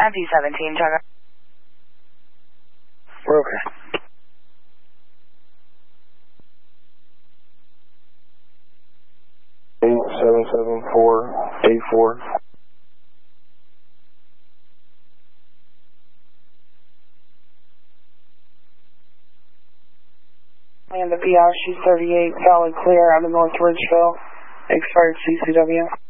MD-17, check out. We're okay. $877484. And the VRC 38, valid clear out of North Ridgeville, expired CCW.